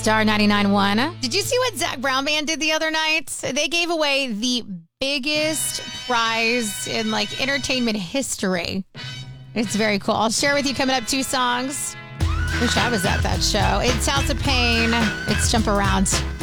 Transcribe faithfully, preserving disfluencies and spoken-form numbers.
Star ninety-nine point one. Did you see what Zach Brown Band did the other night? They gave away the biggest prize in like entertainment history. It's very cool. I'll share with you coming up two songs. Wish I was at that show. It's House of Pain. It's Jump Around.